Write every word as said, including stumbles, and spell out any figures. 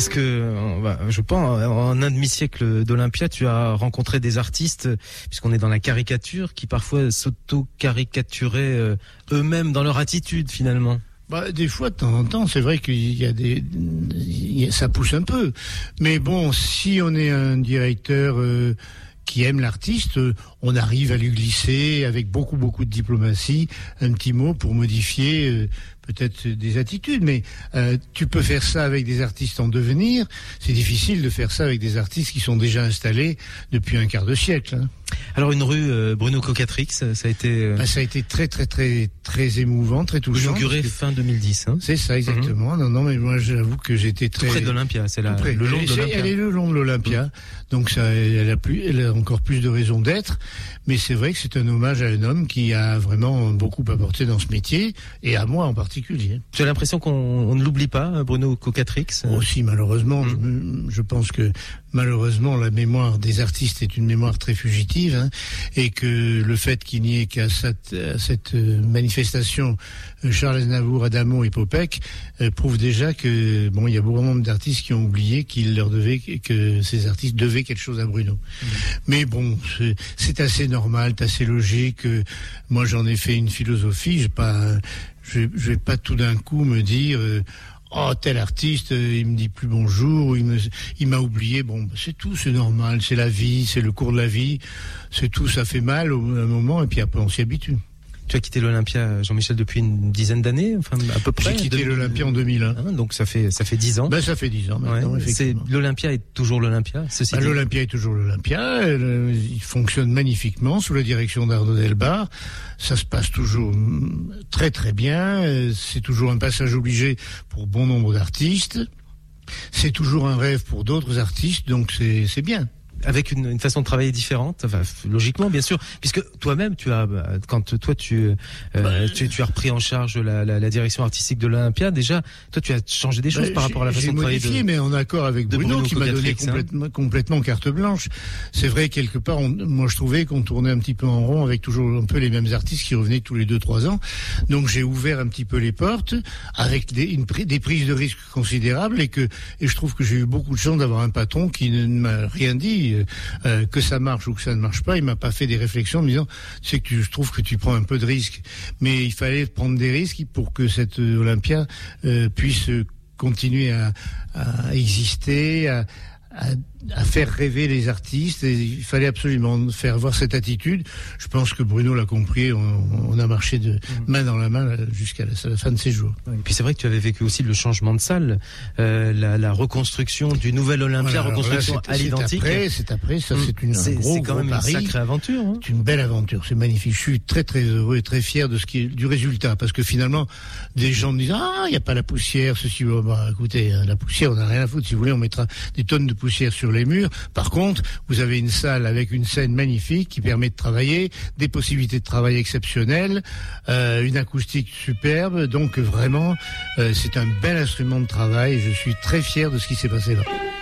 Est-ce que, bah, je pense, en un demi-siècle d'Olympia, tu as rencontré des artistes, puisqu'on est dans la caricature, qui parfois s'auto-caricaturaient euh, eux-mêmes dans leur attitude, finalement? Bah, des fois, de temps en temps, c'est vrai qu'il y a des, il y a, ça pousse un peu. Mais bon, si on est un directeur euh, qui aime l'artiste, euh, on arrive à lui glisser avec beaucoup, beaucoup de diplomatie un petit mot pour modifier euh, peut-être des attitudes. Mais euh, tu peux faire ça avec des artistes en devenir. C'est difficile de faire ça avec des artistes qui sont déjà installés depuis un quart de siècle. Hein. Alors une rue euh, Bruno Cocatrix, ça a été euh... bah, ça a été très très très très émouvant, très touchant. Inauguré fin deux mille dix. Hein. C'est ça exactement. Mm-hmm. Non non mais moi j'avoue que j'étais très tout près de l'Olympia, c'est là le long de l'Olympia. Elle est le long de l'Olympia, mm. donc ça elle a plus, elle a encore plus de raisons d'être. Mais c'est vrai que c'est un hommage à un homme qui a vraiment beaucoup apporté dans ce métier et à moi en particulier. Tu as l'impression qu'on on ne l'oublie pas, Bruno Cocatrix? Aussi malheureusement, mm. je, je pense que malheureusement la mémoire des artistes est une mémoire très fugitive. Hein, et que le fait qu'il n'y ait qu'à cette, à cette manifestation Charles Aznavour, Adamo et Popek euh, prouve déjà que bon, il y a beaucoup d'artistes qui ont oublié qu'ils leur devaient, que ces artistes devaient quelque chose à Bruno. Mmh. Mais bon, c'est, c'est assez normal, c'est assez logique. Moi, j'en ai fait une philosophie. Je pas, je, je vais pas tout d'un coup me dire. Euh, Oh, tel artiste, euh, il me dit plus bonjour, il me, il m'a oublié. Bon, c'est tout, c'est normal, c'est la vie, c'est le cours de la vie, c'est tout, ça fait mal au un moment, et puis après on s'y habitue. Tu as quitté l'Olympia, Jean-Michel, depuis une dizaine d'années, enfin à peu près. J'ai quitté de... l'Olympia en deux mille un. Ah, donc ça fait ça fait dix ans. Ben ça fait dix ans maintenant. Ouais, effectivement. C'est l'Olympia est toujours l'Olympia. Ceci ben, dit. L'Olympia est toujours l'Olympia. Elle, il fonctionne magnifiquement sous la direction d'Arnaud Delbar. Ça se passe toujours très très bien. C'est toujours un passage obligé pour bon nombre d'artistes. C'est toujours un rêve pour d'autres artistes, donc c'est c'est bien. Avec une, une façon de travailler différente, enfin, logiquement bien sûr, puisque toi-même tu as, quand toi tu, euh, bah, tu, tu as repris en charge la, la, la direction artistique de l'Olympia, déjà, toi tu as changé des choses bah, par rapport à la façon de travailler. J'ai modifié, mais en accord avec Bruno, Bruno qui m'a donné complètement, hein. complètement carte blanche. C'est vrai, quelque part, on, moi je trouvais qu'on tournait un petit peu en rond avec toujours un peu les mêmes artistes qui revenaient tous les deux trois ans. Donc j'ai ouvert un petit peu les portes avec des, une, des prises de risques considérables et que et je trouve que j'ai eu beaucoup de chance d'avoir un patron qui ne m'a rien dit. Euh, que ça marche ou que ça ne marche pas, il m'a pas fait des réflexions en me disant c'est que tu, je trouve que tu prends un peu de risques, mais il fallait prendre des risques pour que cette Olympia euh, puisse continuer à, à exister, à, à, à faire rêver les artistes. Et il fallait absolument faire voir cette attitude. Je pense que Bruno l'a compris. On, on a marché de main dans la main jusqu'à la, la fin de ses jours. Et puis c'est vrai que tu avais vécu aussi le changement de salle, euh, la, la reconstruction du nouvel Olympia, voilà, reconstruction là, c'est, à l'identique. C'est après, c'est après. Ça, c'est une c'est, un gros, c'est quand gros même pari. Une sacrée aventure. Hein. C'est une belle aventure. C'est magnifique. Je suis très très heureux et très fier de ce qui est du résultat, parce que finalement, des gens me disent ah il y a pas la poussière, ceci. Bah écoutez, la poussière, on n'a rien à foutre. Si vous voulez, on mettra des tonnes de poussière sur les murs. Par contre, vous avez une salle avec une scène magnifique qui permet de travailler, des possibilités de travail exceptionnelles, euh, une acoustique superbe. Donc vraiment, euh, c'est un bel instrument de travail. Je suis très fier de ce qui s'est passé là.